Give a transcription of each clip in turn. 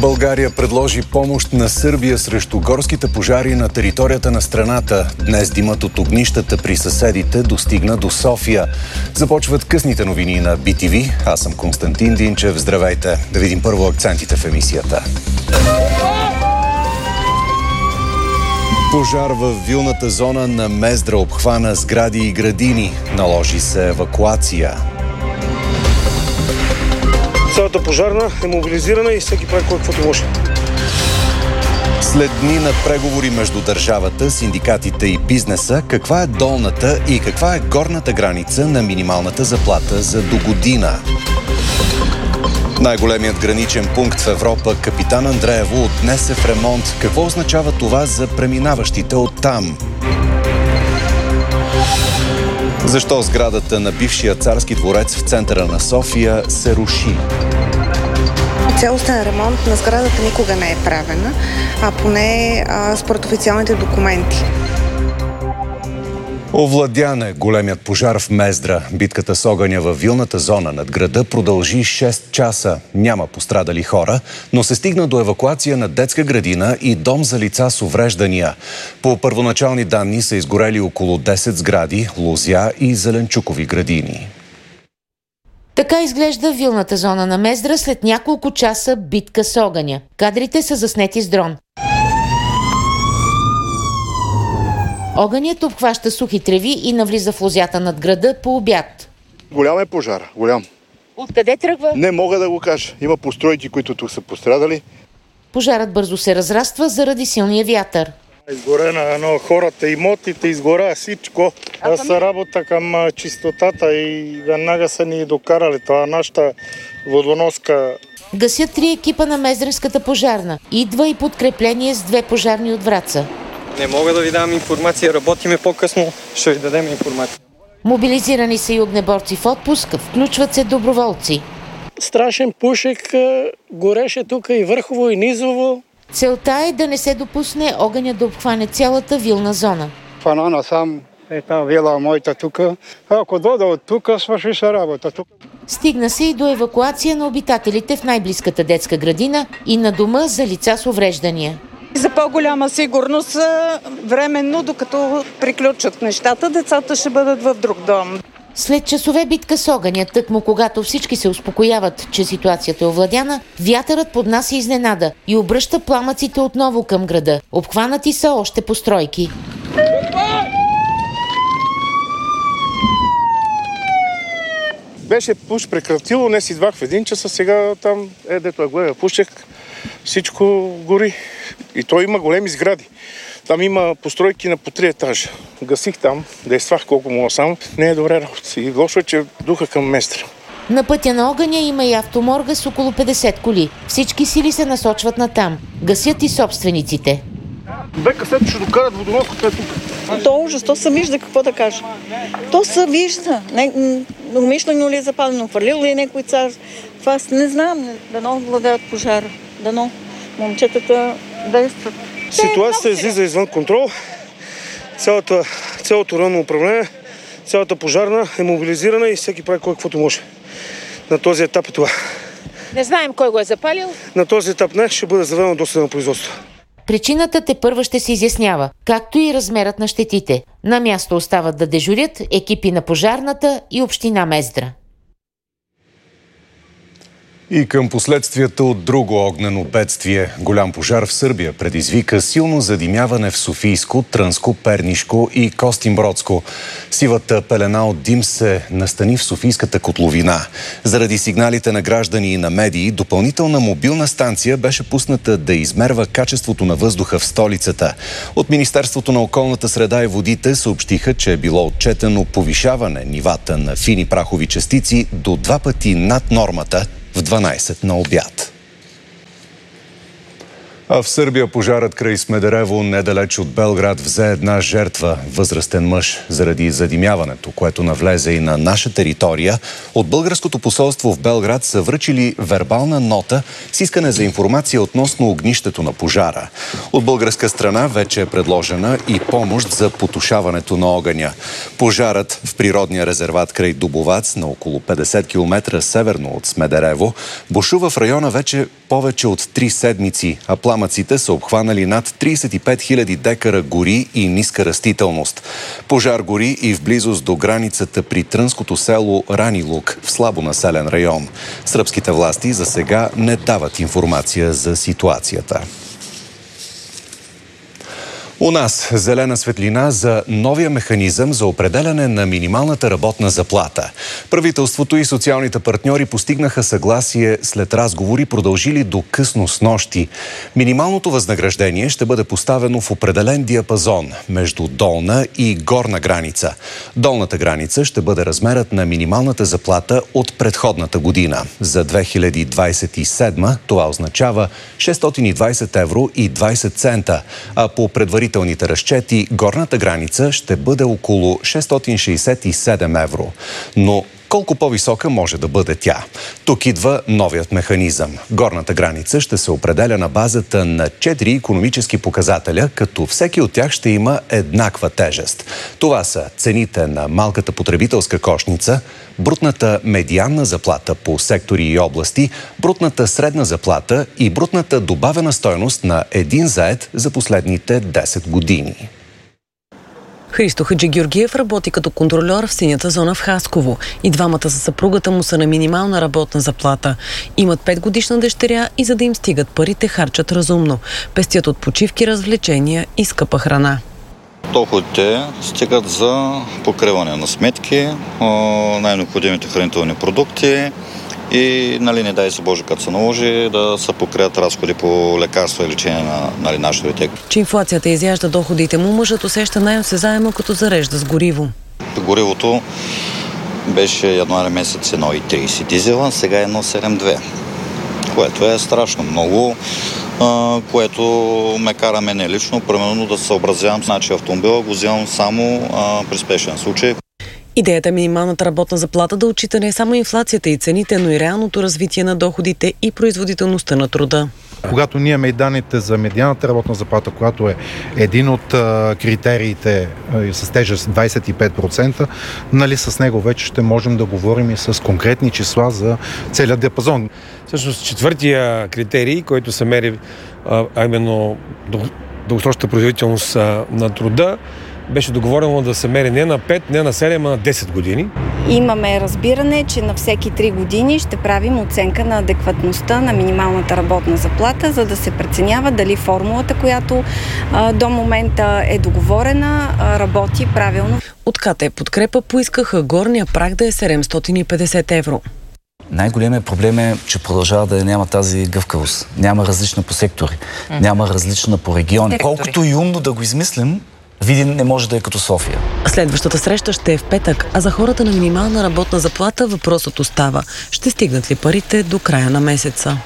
България предложи помощ на Сърбия срещу горските пожари на територията на страната. Днес димът от огнищата при съседите достигна до София. Започват късните новини на BTV. Аз съм Константин Динчев. Здравейте! Да видим първо акцентите в емисията. Пожар в вилната зона на Мездра обхвана сгради и градини. Наложи се евакуация. Цялата пожарна е мобилизирана и всеки прави каквото може. След дни на преговори между държавата, синдикатите и бизнеса, каква е долната и каква е горната граница на минималната заплата за догодина? Най-големият граничен пункт в Европа, Капитан Андреево, отнесе в ремонт. Какво означава това за преминаващите оттам? Защо сградата на бившия царски дворец в центъра на София се руши? Цялостен ремонт на сградата никога не е правена, а поне според официалните документи. Овладян е големият пожар в Мездра. Битката с огъня във вилната зона над града продължи 6 часа. Няма пострадали хора, но се стигна до евакуация на детска градина и дом за лица с увреждания. По първоначални данни са изгорели около 10 сгради, лозя и зеленчукови градини. Така изглежда вилната зона на Мездра след няколко часа битка с огъня. Кадрите са заснети с дрон. Огънят обхваща сухи треви и навлиза в лозята над града по обяд. Голям е пожар, голям. Откъде тръгва? Не мога да го кажа. Има постройки, които тук са пострадали. Пожарът бързо се разраства заради силния вятър. Изгорена хората, имотите, изгоря всичко. Аз се работа към чистотата и веднага са ни докарали. Това е нашата водоноска. Гасят 3 екипа на Мездренската пожарна. Идва и подкрепление с 2 пожарни от Враца. Не мога да ви дам информация, работиме по-късно, ще ви дадем информация. Мобилизирани са и огнеборци в отпуск, включват се доброволци. Страшен пушек, гореше тук и върхово, и низово. Целта е да не се допусне огъня да обхване цялата вилна зона. Фана насам е тази вила моята тук. Ако дода от тук, свърши се работа тук. Стигна се и до евакуация на обитателите в най-близката детска градина и на дома за лица с увреждания. За по-голяма сигурност, временно, докато приключат нещата, децата ще бъдат в друг дом. След часове битка с огъня, тъкмо когато всички се успокояват, че ситуацията е овладяна, вятърът поднася изненада и обръща пламъците отново към града. Обхванати са още постройки. Беше пуш прекратило, днес идвах в 1 часа, сега там дето е големия пушек, всичко гори. И той има големи сгради. Там има постройки на по 3 етажа. Гасих там, действах колко мога сам. Не е добре работа. И лошо е, че духа към Мездра. На пътя на огъня има и автоморга с около 50 коли. Всички сили се насочват натам. Гасят и собствениците. Бека след ще докарат водоноската тук. То ужас, то се вижда, какво да кажа. То се вижда. Умишлено ли е запалено, хвърлил ли е някой цар. Това не знам, дано владеят пожара. Дано момчетата действат. Ситуацията излиза извън контрол. Цялото районно управление, цялата пожарна е мобилизирана и всеки прави каквото може. На този етап е това. Не знаем кой го е запалил. На този етап не, ще бъде заведено досъдебно производство. Причината тепърва ще се изяснява, както и размерът на щетите. На място остават да дежурят екипи на пожарната и община Мездра. И към последствията от друго огнено бедствие. Голям пожар в Сърбия предизвика силно задимяване в Софийско, Трънско, Пернишко и Костинбродско. Сивата пелена от дим се настани в Софийската котловина. Заради сигналите на граждани и на медии, допълнителна мобилна станция беше пусната да измерва качеството на въздуха в столицата. От Министерството на околната среда и водите съобщиха, че е било отчетено повишаване нивата на фини прахови частици до 2 пъти над нормата в 12 на обяд. А в Сърбия пожарът край Смедерево, недалеч от Белград, взе една жертва, възрастен мъж, заради задимяването, което навлезе и на наша територия. От българското посолство в Белград са връчили вербална нота с искане за информация относно огнището на пожара. От българска страна вече е предложена и помощ за потушаването на огъня. Пожарът в природния резерват край Дубовац, на около 50 км северно от Смедерево, бушува в района вече повече от 3 седмици, а пламъците са обхванали над 35 000 декара гори и ниска растителност. Пожар гори и в близост до границата при трънското село Ранилук, в слабо населен район. Сръбските власти за сега не дават информация за ситуацията. У нас зелена светлина за новия механизъм за определяне на минималната работна заплата. Правителството и социалните партньори постигнаха съгласие след разговори, продължили до късно снощи. Минималното възнаграждение ще бъде поставено в определен диапазон между долна и горна граница. Долната граница ще бъде размерът на минималната заплата от предходната година. За 2027 това означава 620 евро и 20 цента, а по предварителните разчети горната граница ще бъде около 667 евро. Но колко по-висока може да бъде тя? Тук идва новият механизъм. Горната граница ще се определя на базата на 4 икономически показателя, като всеки от тях ще има еднаква тежест. Това са цените на малката потребителска кошница, брутната медианна заплата по сектори и области, брутната средна заплата и брутната добавена стойност на един зает за последните 10 години. Христо Хаджигеоргиев работи като контрольор в синята зона в Хасково. И двамата със съпругата му са на минимална работна заплата. Имат 5-годишна дъщеря и за да им стигат парите, харчат разумно. Пестят от почивки, развлечения и скъпа храна. Доходите стигат за покриване на сметки, най-необходимите хранителни продукти и, не дай се Боже, като се наложи, да се покрият разходи по лекарства и лечение на нашите дете. Че инфлацията изяжда доходите му, мъжът усеща най-осезаемо, като зарежда с гориво. Горивото беше януари месец 1,30 дизела, сега е 1,72, което е страшно много, което ме кара мене лично, примерно да се съобразявам с начина автомобила, го вземам само при спешен случай. Идеята е минималната работна заплата да отчита не само инфлацията и цените, но и реалното развитие на доходите и производителността на труда. Когато ние имаме данните за медианата работна заплата, която е един от критериите с тежест 25%, с него вече ще можем да говорим и с конкретни числа за целият диапазон. Всъщност четвъртия критерий, който се мери, а именно дългосрочната производителност на труда, беше договорено да се мери не на 5, не на 7, а на 10 години. Имаме разбиране, че на всеки 3 години ще правим оценка на адекватността на минималната работна заплата, за да се преценява дали формулата, която до момента е договорена, работи правилно. От КТ Подкрепа поискаха горния праг да е 750 евро. Най-големият проблем е, че продължава да няма тази гъвкавост. Няма различна по сектори, няма различна по региони. Колкото и умно да го измислим, Видин не може да е като София. Следващата среща ще е в петък, а за хората на минимална работна заплата въпросът остава. Ще стигнат ли парите до края на месеца?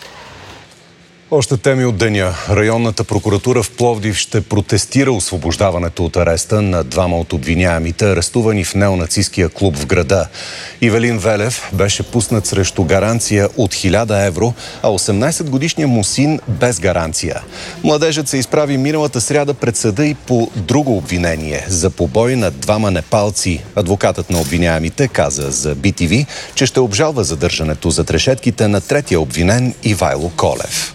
Още теми от деня. Районната прокуратура в Пловдив ще протестира освобождаването от ареста на двама от обвиняемите, арестувани в неонацистския клуб в града. Ивелин Велев беше пуснат срещу гаранция от 1000 евро, а 18-годишният му син без гаранция. Младежът се изправи миналата сряда пред съда и по друго обвинение за побой на двама непалци. Адвокатът на обвиняемите каза за BTV, че ще обжалва задържането зад решетките на третия обвинен Ивайло Колев.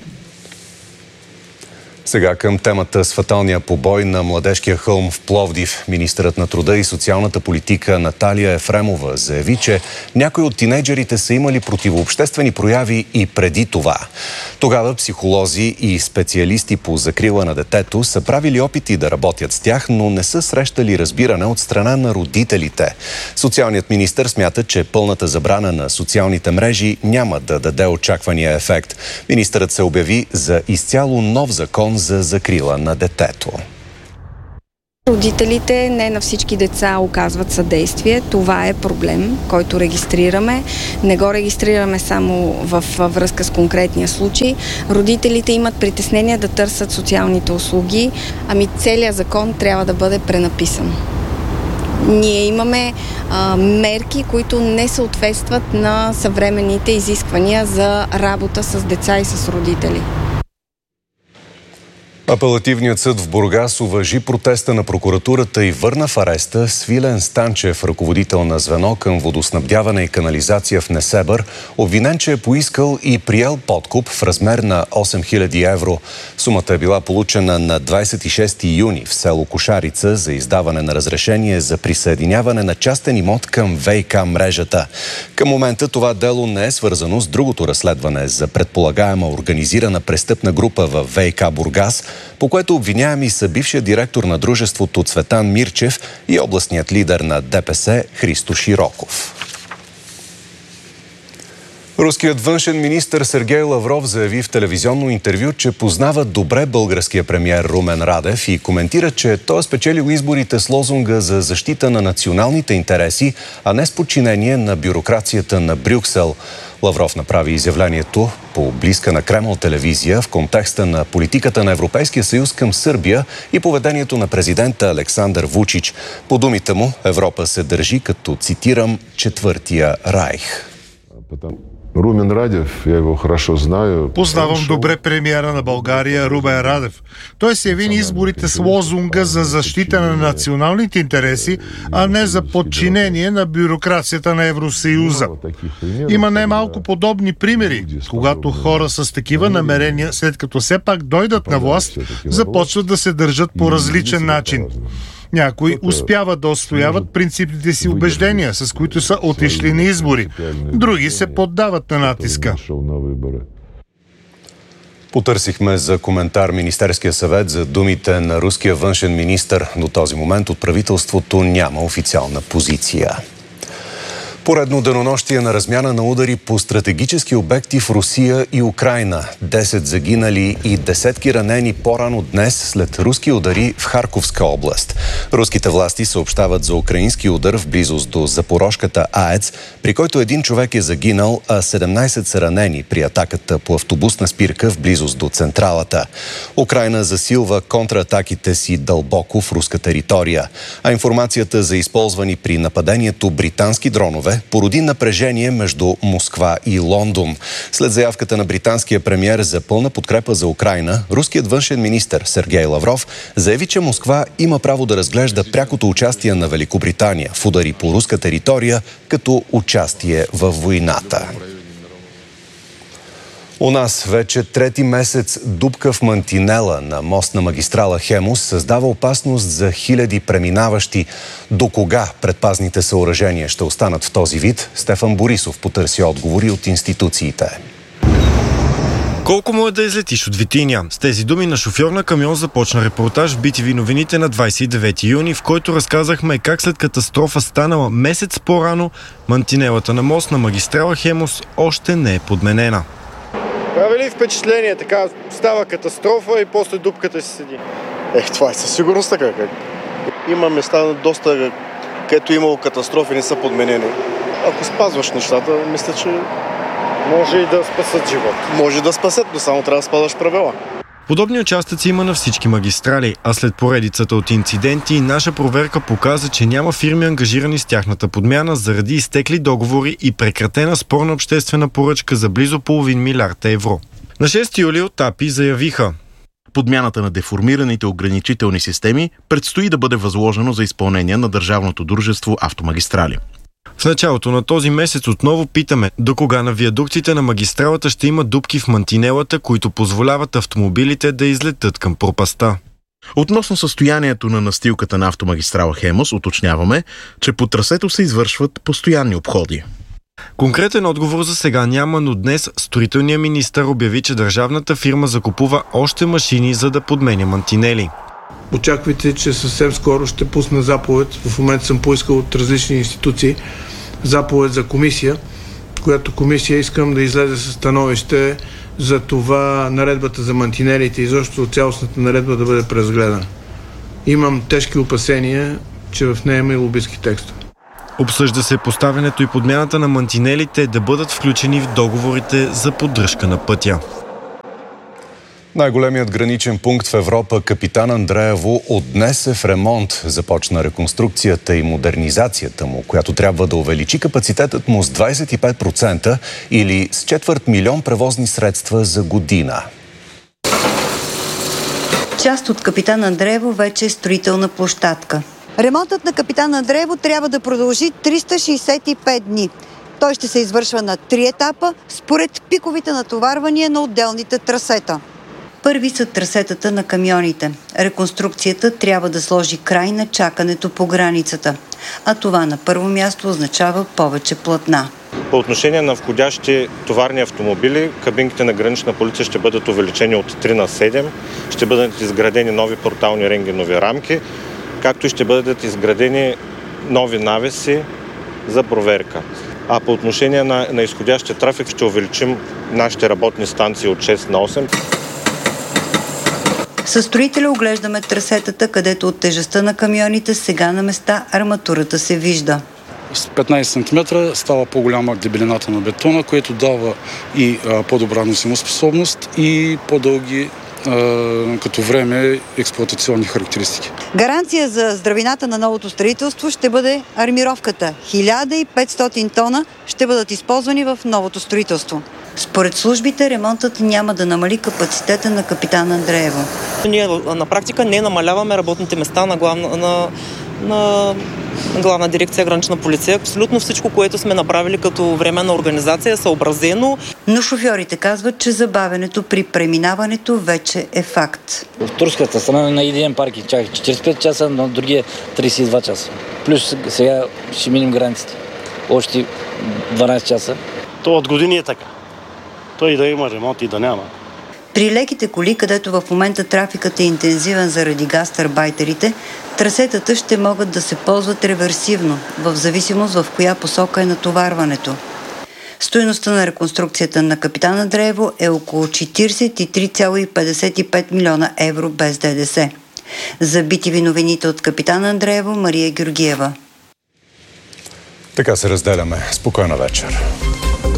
Сега към темата с фаталния побой на Младежкия хълм в Пловдив. Министърът на труда и социалната политика Наталия Ефремова заяви, че някои от тинейджерите са имали противообществени прояви и преди това. Тогава психолози и специалисти по закрила на детето са правили опити да работят с тях, но не са срещали разбиране от страна на родителите. Социалният министър смята, че пълната забрана на социалните мрежи няма да даде очаквания ефект. Министърът се обяви за изцяло нов закон за закрила на детето. Родителите не на всички деца оказват съдействие. Това е проблем, който регистрираме. Не го регистрираме само във връзка с конкретния случай. Родителите имат притеснение да търсят социалните услуги. Целият закон трябва да бъде пренаписан. Ние имаме мерки, които не съответстват на съвременните изисквания за работа с деца и с родители. Апелативният съд в Бургас уважи протеста на прокуратурата и върна в ареста Свилен Станчев, ръководител на звено към водоснабдяване и канализация в Несебър, обвинен, че е поискал и приел подкуп в размер на 8000 евро. Сумата е била получена на 26 юни в село Кошарица за издаване на разрешение за присъединяване на частен имот към ВиК мрежата. Към момента това дело не е свързано с другото разследване за предполагаема организирана престъпна група в ВиК Бургас, по което обвиняеми са бившия директор на дружеството Цветан Мирчев и областният лидер на ДПС Христо Широков. Руският външен министър Сергей Лавров заяви в телевизионно интервю, че познава добре българския премиер Румен Радев и коментира, че той е спечелил изборите с лозунга за защита на националните интереси, а не с подчинение на бюрокрацията на Брюксел. Лавров направи изявлението по близка на Кремъл телевизия в контекста на политиката на Европейския съюз към Сърбия и поведението на президента Александър Вучич. По думите му, Европа се държи като, цитирам, четвъртия райх. Румен Радев, я его хорошо знаю. Познавам добре премиера на България Румен Радев. Той се яви на изборите с лозунга за защита на националните интереси, а не за подчинение на бюрокрацията на Евросъюза. Има немалко подобни примери, когато хора с такива намерения, след като все пак дойдат на власт, започват да се държат по различен начин. Някои успяват да отстояват принципните си убеждения, с които са отишли на избори. Други се поддават на натиска. Потърсихме за коментар Министерския съвет за думите на руския външен министър. До този момент от правителството няма официална позиция. Поредно денонощие на размяна на удари по стратегически обекти в Русия и Украйна. 10 загинали и десетки ранени по-рано днес след руски удари в Харковска област. Руските власти съобщават за украински удар в близост до Запорожката АЕЦ, при който един човек е загинал, а 17 са ранени при атаката по автобусна спирка в близост до централата. Украйна засилва контратаките си дълбоко в руска територия, а информацията за използвани при нападението британски дронове породи напрежение между Москва и Лондон. След заявката на британския премиер за пълна подкрепа за Украйна, руският външен министър Сергей Лавров заяви, че Москва има право да разглежда прякото участие на Великобритания в удари по руска територия като участие във войната. У нас вече трети месец дупка в мантинела на мост на магистрала Хемус създава опасност за хиляди преминаващи. До кога предпазните съоръжения ще останат в този вид? Стефан Борисов потърси отговори от институциите. Колко му е да излетиш от Витиня? С тези думи на шофьор на камион започна репортаж в BTV новините на 29 юни, в който разказахме как след катастрофа станала месец по-рано, мантинелата на мост на магистрала Хемус още не е подменена. Прави ли впечатление? Така става катастрофа и после дупката си седи. Това е със сигурност така. Има места доста, където имало катастрофи, не са подменени. Ако спазваш нещата, мисля, че може и да спасат живот. Може да спасат, но само трябва да спазваш правила. Подобни участъци има на всички магистрали, а след поредицата от инциденти, наша проверка показа, че няма фирми ангажирани с тяхната подмяна заради изтекли договори и прекратена спорна обществена поръчка за близо половин милиард евро. На 6 юли от АПИ заявиха: подмяната на деформираните ограничителни системи предстои да бъде възложено за изпълнение на държавното дружество Автомагистрали. В началото на този месец отново питаме до кога на виадуктите на магистралата ще има дупки в мантинелата, които позволяват автомобилите да излетят към пропаста. Относно състоянието на настилката на автомагистрала Хемус, уточняваме, че по трасето се извършват постоянни обходи. Конкретен отговор за сега няма, но днес строителният министър обяви, че държавната фирма закупува още машини, за да подменя мантинели. Очаквайте, че съвсем скоро ще пусна заповед. В момента съм поискал от различни институции заповед за комисия, която комисия искам да излезе със становище за това наредбата за мантинелите и изобщо цялостната наредба да бъде преразгледана. имам тежки опасения, че в нея има и лобистки текстове. Обсъжда се поставянето и подмяната на мантинелите да бъдат включени в договорите за поддръжка на пътя. Най-големият граничен пункт в Европа, Капитан Андреево, от днес е в ремонт. Започна реконструкцията и модернизацията му, която трябва да увеличи капацитетът му с 25% или с 250 000 превозни средства за година. Част от Капитан Андреево вече е строителна площадка. Ремонтът на Капитан Андреево трябва да продължи 365 дни. Той ще се извършва на 3 етапа, според пиковите натоварвания на отделните трасета. Първи са трасетата на камионите. Реконструкцията трябва да сложи край на чакането по границата. А това на първо място означава повече платна. По отношение на входящи товарни автомобили, кабинките на гранична полиция ще бъдат увеличени от 3 на 7, ще бъдат изградени нови портални рентгенови рамки, както и ще бъдат изградени нови навеси за проверка. А по отношение на изходящия трафик ще увеличим нашите работни станции от 6 на 8. Със строителя оглеждаме трасетата, където от тежестта на камионите сега на места арматурата се вижда. С 15 см става по-голяма дебелината на бетона, което дава и по-добра носимоспособност и по-дълги като време експлоатационни характеристики. Гаранция за здравината на новото строителство ще бъде армировката. 1500 тона ще бъдат използвани в новото строителство. Според службите, ремонтът няма да намали капацитета на Капитан Андреево. Ние на практика не намаляваме работните места на Главна дирекция Гранична полиция. Абсолютно всичко, което сме направили като временна организация е съобразено. Но шофьорите казват, че забавянето при преминаването вече е факт. В турската страна на един парк чаках 45 часа, но другия 32 часа. Плюс сега ще минем границите. Още 12 часа. То от години е така. Той да има ремонт и да няма. При леките коли, където в момента трафикът е интензивен заради гастарбайтерите, трасетата ще могат да се ползват реверсивно, в зависимост в коя посока е натоварването. Стойността на реконструкцията на Капитан Андреево е около 43,55 милиона евро без ДДС. За BTV новините от Капитан Андреево, Мария Георгиева. Така се разделяме. Спокойна вечер.